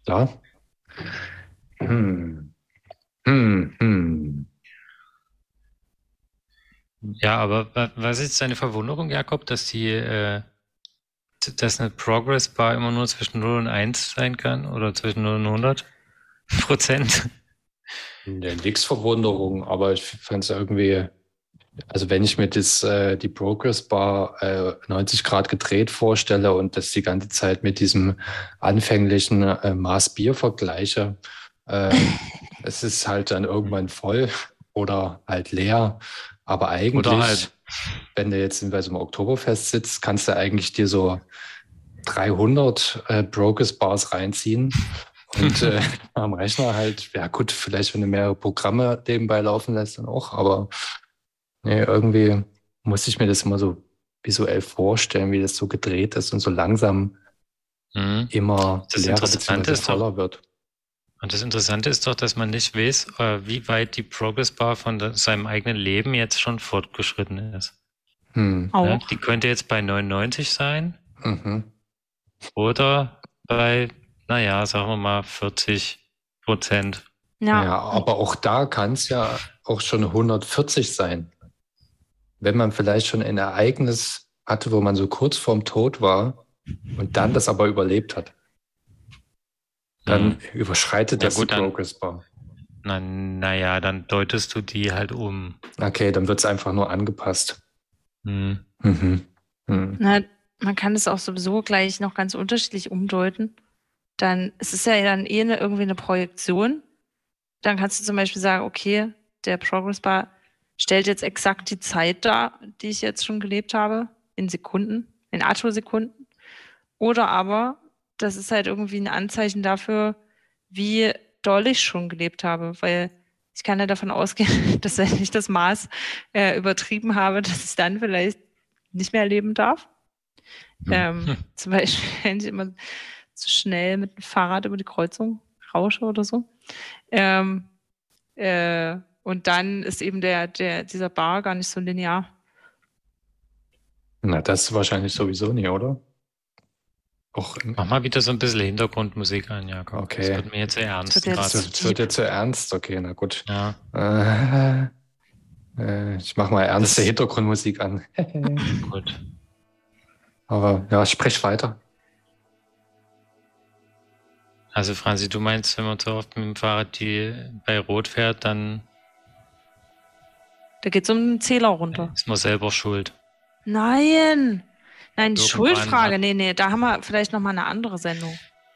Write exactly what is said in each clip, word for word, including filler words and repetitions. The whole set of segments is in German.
Klar. Hm. Hm, hm. Ja, aber wa- was ist deine Verwunderung, Jakob, dass die, äh, t- dass eine Progress Bar immer nur zwischen null und eins sein kann oder zwischen null und hundert Prozent? Ja, nix Verwunderung, aber ich fand es irgendwie, also wenn ich mir das, äh, die Progress Bar äh, neunzig Grad gedreht vorstelle und das die ganze Zeit mit diesem anfänglichen äh, Maß Bier vergleiche, äh, es ist halt dann irgendwann voll oder halt leer. Aber Oder halb. eigentlich, wenn du jetzt bei so einem Oktoberfest sitzt, kannst du eigentlich dir so dreihundert äh, Progress Bars reinziehen. Und äh, am Rechner halt, ja gut, vielleicht wenn du mehrere Programme nebenbei laufen lässt, dann auch, aber nee, irgendwie muss ich mir das immer so visuell vorstellen, wie das so gedreht ist und so langsam Mhm. immer Das leerer Interessante beziehungsweise ist doch, voller wird. und das Interessante ist doch, dass man nicht weiß, äh, wie weit die Progress Bar von de- seinem eigenen Leben jetzt schon fortgeschritten ist. Hm. Ne? Auch. Die könnte jetzt bei neunundneunzig sein Mhm. oder bei, naja, sagen wir mal vierzig Prozent. Ja. Ja. aber auch da kann es ja auch schon hundertvierzig sein. Wenn man vielleicht schon ein Ereignis hatte, wo man so kurz vorm Tod war und dann das aber überlebt hat, dann Hm. überschreitet Ja das gut, die dann, Progress Bar. na, naja, dann deutest du die halt um. Okay, dann wird es einfach nur angepasst. Hm. Mhm. Mhm. Na, man kann es auch sowieso gleich noch ganz unterschiedlich umdeuten. Dann es ist ja dann eh eine, irgendwie eine Projektion. Dann kannst du zum Beispiel sagen, okay, der Progress Bar stellt jetzt exakt die Zeit dar, die ich jetzt schon gelebt habe, in Sekunden, in Attosekunden. Oder aber, das ist halt irgendwie ein Anzeichen dafür, wie doll ich schon gelebt habe, weil ich kann ja davon ausgehen, dass wenn ich das Maß äh, übertrieben habe, dass ich dann vielleicht nicht mehr leben darf. Hm. Ähm, Hm. Zum Beispiel, wenn ich immer zu schnell mit dem Fahrrad über die Kreuzung rausche oder so. Ähm, äh, und dann ist eben der, der, dieser Bar gar nicht so linear. Na, das wahrscheinlich sowieso nicht, oder? Auch, Mach mal wieder so ein bisschen Hintergrundmusik an, Jakob. okay. Das wird mir jetzt sehr Das ernst wird Das, jetzt gerade. das wird deep. jetzt zu ernst. Okay, na gut. Ja, Äh, äh, ich mache mal ernste Das- Hintergrundmusik an. gut. Aber ja, sprich weiter. Also Franzi, du meinst, wenn man so oft mit dem Fahrrad die bei Rot fährt, dann Da geht es um den Zähler runter. ist man selber schuld. Nein! Nein, die Irgendwann Schuldfrage, hat- nee, nee, da haben wir vielleicht nochmal eine andere Sendung.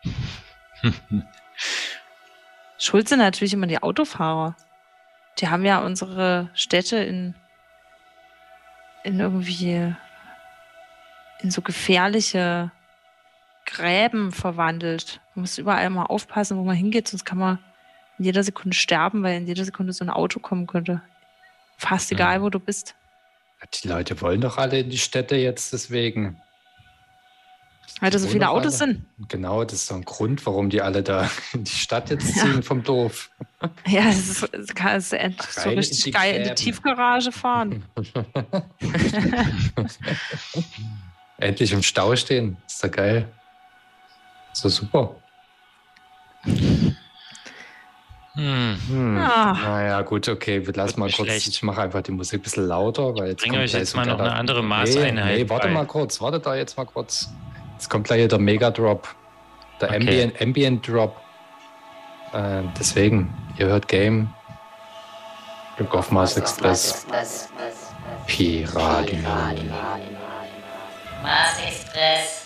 Schuld sind natürlich immer die Autofahrer. Die haben ja unsere Städte in, in irgendwie in so gefährliche Gräben verwandelt. Man muss überall mal aufpassen, wo man hingeht, sonst kann man in jeder Sekunde sterben, weil in jeder Sekunde so ein Auto kommen könnte. Fast egal, Hm. wo du bist. Die Leute wollen doch alle in die Städte jetzt deswegen. Weil da Die so wohnen viele doch Autos alle. sind. Genau, das ist so ein Grund, warum die alle da in die Stadt jetzt ziehen vom Dorf. Ja, es ist, es kann es endlich so Rein in richtig die geil in die Gräben. Tiefgarage fahren. Endlich im Stau stehen. Ist doch geil. Ist doch super. Hm. Hm. Ah. Naja, gut, okay, wir lassen Wird mal mir kurz. schlecht. Ich mache einfach die Musik ein bisschen lauter, weil jetzt bringe kommt euch gleich jetzt so mal noch geiler- eine andere Nee, Maßeinheit nee, warte bei. mal kurz, warte da jetzt mal kurz. Jetzt kommt gleich der Mega-Drop. Der Okay. Ambient, Ambient Drop. Äh, deswegen, ihr hört Game. Glück auf Mars Express. Pi Radio. Mars Express.